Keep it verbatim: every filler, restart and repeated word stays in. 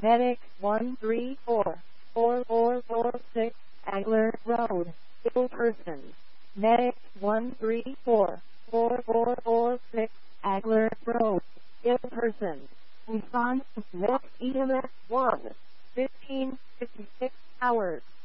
Medic one three four, four four four six, Agler Road, ill person. Medic one three four, four four four six, Agler Road, ill person. Response to Medic E M S one, fifteen fifty-six hours.